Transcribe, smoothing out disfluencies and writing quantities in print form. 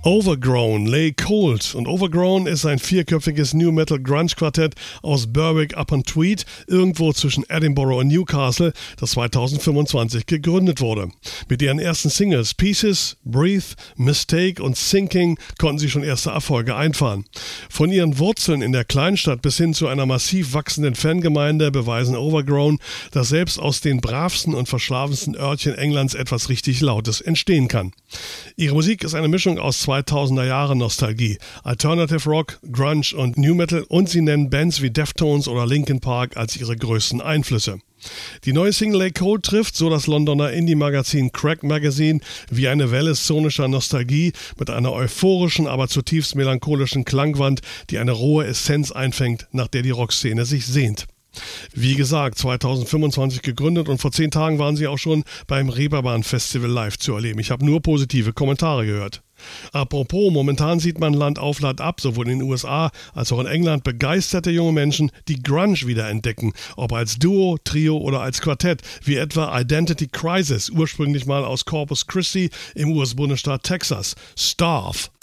Overgrown, Lay Cold. Und Overgrown ist ein vierköpfiges New Metal Grunge Quartett aus Berwick-upon-Tweed, irgendwo zwischen Edinburgh und Newcastle, das 2025 gegründet wurde. Mit ihren ersten Singles Pieces, Breathe, Mistake und Sinking konnten sie schon erste Erfolge einfahren. Von ihren Wurzeln in der Kleinstadt bis hin zu einer massiv wachsenden Fangemeinde beweisen Overgrown, dass selbst aus den bravsten und verschlafensten Örtchen Englands etwas richtig Lautes entstehen kann. Ihre Musik ist eine Mischung aus 2000er Jahre Nostalgie, Alternative Rock, Grunge und New Metal und sie nennen Bands wie Deftones oder Linkin Park als ihre größten Einflüsse. Die neue Single Lay Cold trifft, so das Londoner Indie-Magazin Crack Magazine, wie eine Welle sonischer Nostalgie mit einer euphorischen, aber zutiefst melancholischen Klangwand, die eine rohe Essenz einfängt, nach der die Rockszene sich sehnt. Wie gesagt, 2025 gegründet und vor 10 Tagen waren sie auch schon beim Reeperbahn Festival live zu erleben. Ich habe nur positive Kommentare gehört. Apropos, momentan sieht man Land auf Land ab, sowohl in den USA als auch in England, begeisterte junge Menschen, die Grunge wieder entdecken, ob als Duo, Trio oder als Quartett, wie etwa Identity Crisis, ursprünglich mal aus Corpus Christi im US-Bundesstaat Texas, Starve.